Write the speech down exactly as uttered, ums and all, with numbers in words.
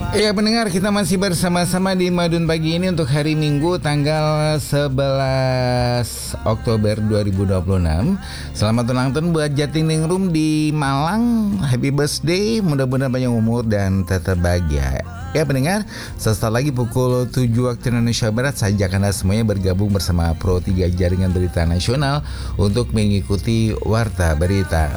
Ya pendengar, kita masih bersama-sama di Madun Pagi ini untuk hari Minggu tanggal sebelas Oktober dua ribu dua puluh enam. Selamat ulang tahun buat Jatiningrum di Malang. Happy birthday, mudah-mudahan panjang umur dan tetap bahagia. Ya pendengar, sesaat lagi pukul tujuh waktu Indonesia Barat saya ajak Anda semuanya bergabung bersama Pro tiga Jaringan Berita Nasional untuk mengikuti Warta Berita.